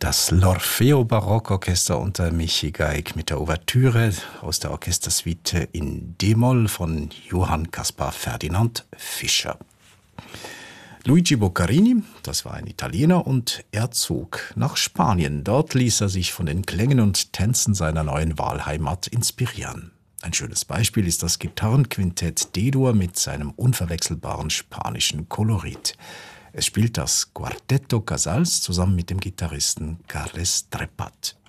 Das L'Orfeo Barockorchester unter Michi Geig mit der Ouvertüre aus der Orchestersuite in D-Moll von Johann Caspar Ferdinand Fischer. Luigi Boccarini, das war ein Italiener, und er zog nach Spanien. Dort ließ er sich von den Klängen und Tänzen seiner neuen Wahlheimat inspirieren. Ein schönes Beispiel ist das Gitarrenquintett D-Dur mit seinem unverwechselbaren spanischen Kolorit. Es spielt das Quartetto Casals zusammen mit dem Gitarristen Carles Trepat.